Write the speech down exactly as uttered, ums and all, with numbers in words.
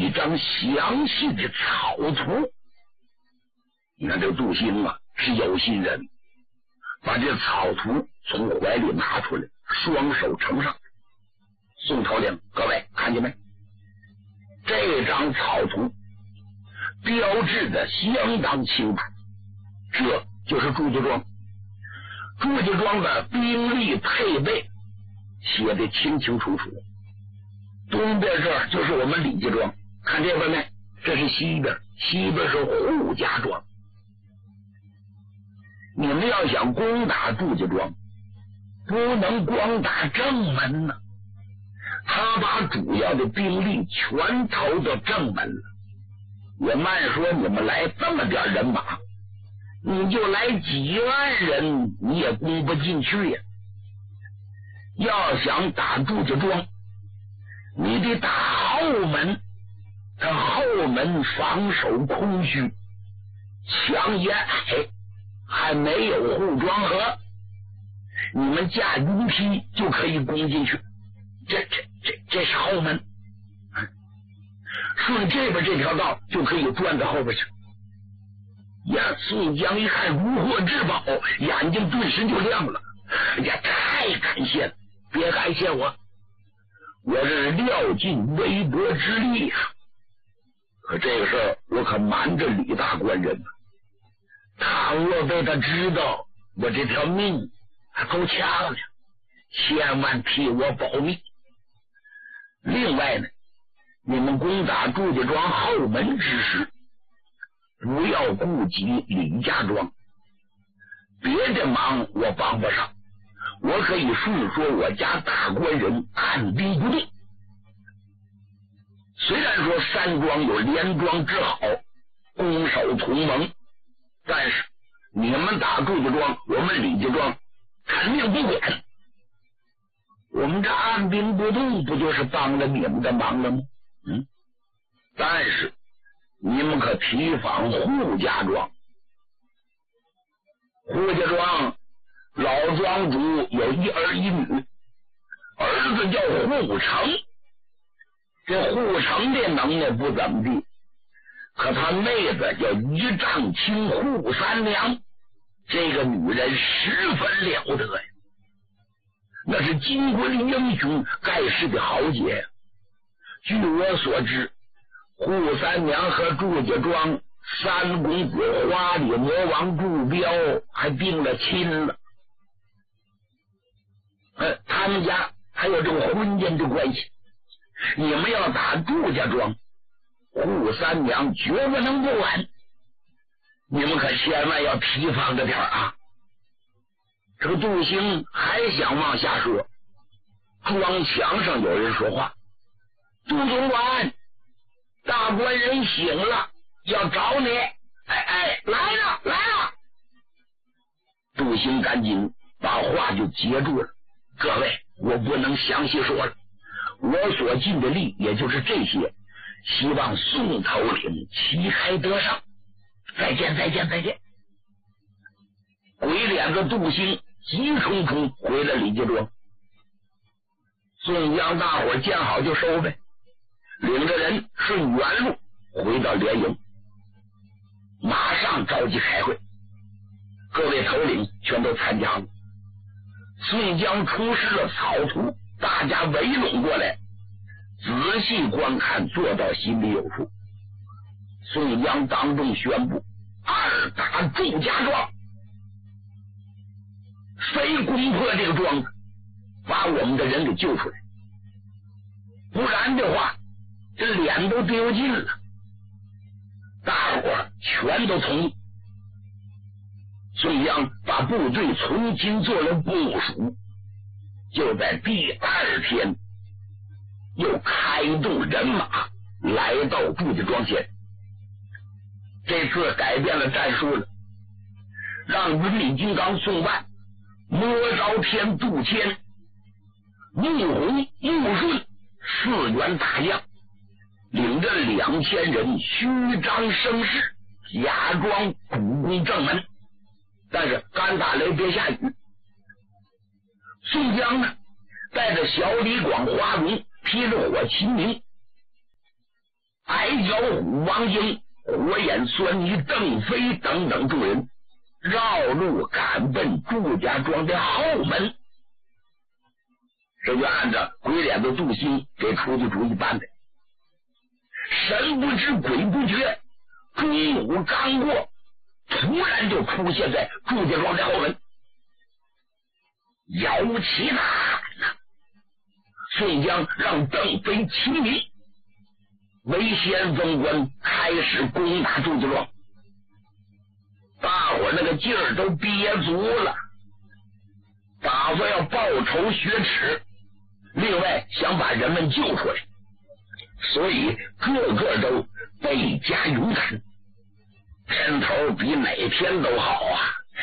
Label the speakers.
Speaker 1: 一张详细的草图。你看这个杜兴啊是有心人，把这草图从怀里拿出来，双手呈上。宋头领，各位看见没？这张草图标志的相当清楚，这就是祝家庄。祝家庄的兵力配备写得清清楚楚。东边这儿就是我们李家庄，看这边没？这是西边，西边是扈家庄。你们要想攻打祝家庄，不能光打正门呢，他把主要的兵力全投到正门了。也慢说你们来这么点人马，你就来几万人，你也攻不进去呀。要想打祝家庄，你得打后门，他后门防守空虚，墙也矮，还没有护庄河，你们架云梯就可以攻进去。这这这这是后门，顺这边这条道就可以转到后边去。呀，宋江一看如获至宝，眼睛顿时就亮了。哎呀，太感谢了！别感谢我，我这是料尽微薄之力啊。可这个事儿我可瞒着李大官人呢，倘若被他知道我这条命还够呛了，千万替我保密。另外呢，你们攻打祝家庄后门之时，不要顾及李家庄，别的忙我帮不上，我可以顺说我家大官人按兵不动。虽然说山庄有连庄之好，攻守同盟，但是你们打祝家庄，我们李家庄肯定不管。我们这按兵不动，不就是帮了你们的忙了吗？嗯，但是你们可提防扈家庄。扈家庄老庄主有一儿一女，儿子叫扈成。这扈成的能耐不怎么地，可他妹子叫一丈青扈三娘，这个女人十分了得呀，那是巾帼英雄，盖世的豪杰。据我所知，扈三娘和祝家庄三公子花里魔王祝彪还定了亲了，呃，他们家还有这个婚姻的关系。你们要打祝家庄，扈三娘绝不能不管，你们可千万要提防着点啊！这个杜兴还想往下说，庄墙上有人说话：“杜总管，大官人醒了，要找你。”哎哎，来了来了！杜兴赶紧把话就截住了。各位，我不能详细说了，我所尽的力也就是这些，希望宋头领旗开得胜。再见再见再见！鬼脸子杜兴急冲冲回了李家庄。宋江大伙见好就收呗，领着人顺原路回到连营，马上召集开会，各位头领全都参加了。宋江出示了草图，大家围拢过来，仔细观看，做到心里有数。宋江当众宣布，二打祝家庄，非攻破这个庄子，把我们的人给救出来，不然的话这脸都丢尽了。大伙全都同意。宋江把部队重新做了部署，就在第二天又开动人马来到祝家庄前。这次改变了战术了，让云里金刚宋万、摸着天杜迁、穆弘、穆顺四员大将，领着两千人虚张声势，假装主攻正门，但是干打雷别下雨。宋江呢，带着小李广、花荣、披着火秦明，挨角虎、王英、火眼狻猊、邓飞等等众人绕路赶奔祝家庄的后门。这就按照鬼脸子杜兴给出的主意办的。神不知鬼不觉，中午刚过，突然就出现在祝家庄的后门。摇旗呐！宋江让邓飞亲临，为先锋官开始攻打祝家庄。大伙那个劲儿都憋足了，打算要报仇雪耻，另外想把人们救出来，所以个个都倍加勇敢，天头比哪天都好啊！